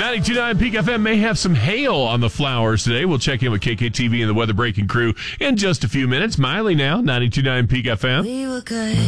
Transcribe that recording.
92.9 Peak FM may have some hail on the flowers today. We'll check in with KKTV and the weather breaking crew in just a few minutes. Miley now, 92.9 Peak FM. We were good.